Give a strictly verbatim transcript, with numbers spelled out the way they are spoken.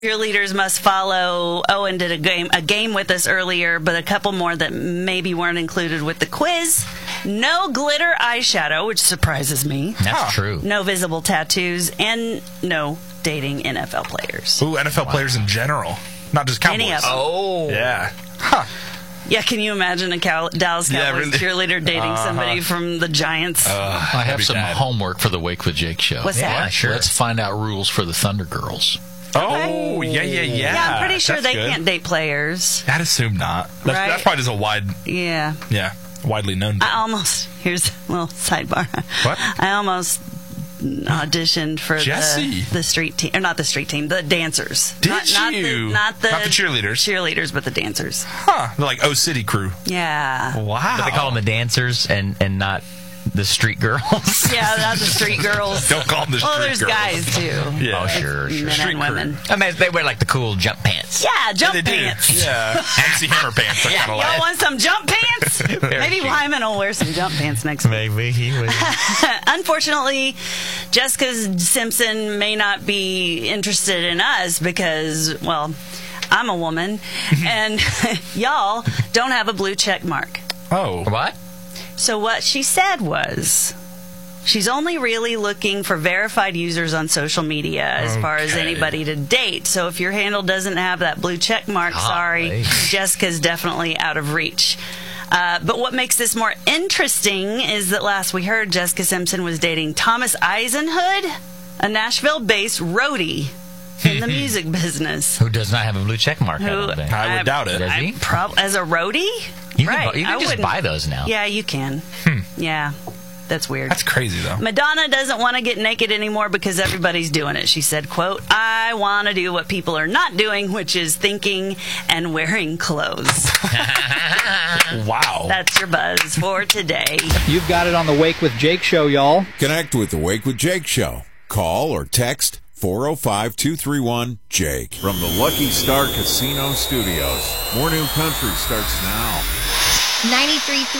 Cheerleaders must follow. Owen did a game a game with us earlier, but a couple more that maybe weren't included with the quiz. No glitter eyeshadow, which surprises me. That's Huh. true. No visible tattoos, and no dating N F L players. Ooh, N F L wow. players in general, not just Cowboys. Any of them. Oh. Yeah. Huh. Yeah, can you imagine a Cal- Dallas Cowboys Yeah, really. cheerleader dating uh-huh. somebody from the Giants? Uh, I have some bad. homework for the Wake with Jake show. What's Yeah, that? sure. Let's find out rules for the Thunder Girls. Oh, yeah, yeah, yeah. Yeah, I'm pretty sure That's they good. can't date players. I'd assume not. That's, Right. that's probably just a wide, Yeah. yeah, widely known thing. I almost, here's a little sidebar. What? I almost auditioned for Jesse. the, the street team, or not the street team, the dancers. Did not, not you? The, not the Not the cheerleaders. Cheerleaders, but the dancers. Huh. They're like O City crew. Yeah. Wow. But they call them the dancers and, and not the street girls. Yeah, not the street girls. Don't call them the Well, street there's girls. guys too. Yeah. Oh, sure, Men sure. and Street women. crew. I mean, they wear like the cool jump pants. Yeah, jump They do. pants. Yeah. M C Hammer pants. I Yeah. kind of Y'all like. want some jump pants? Maybe cute. Lyman will wear some jump pants next week. Maybe he would. Unfortunately, Jessica Simpson may not be interested in us because, well, I'm a woman, and y'all don't have a blue check mark. Oh. What? So what she said was, she's only really looking for verified users on social media as far as Okay. anybody to date. So if your handle doesn't have that blue check mark, sorry, Golly. Jessica's definitely out of reach. Uh, but what makes this more interesting is that last we heard Jessica Simpson was dating Thomas Eisenhood, a Nashville-based roadie in the music business. Who does not have a blue check mark? I Who- don't think. I would doubt it. Does he? I prob- as a roadie? You can, right. bu- you I can just wouldn't- buy those now. Yeah, you can. Yeah, that's weird. That's crazy, though. Madonna doesn't want to get naked anymore because everybody's doing it. She said, quote, I want to do what people are not doing, which is thinking and wearing clothes. Wow. That's your buzz for today. You've got it on the Wake with Jake show, y'all. Connect with the Wake with Jake show. Call or text four oh five, two three one, Jake. From the Lucky Star Casino Studios, More New Country starts now. ninety-three point three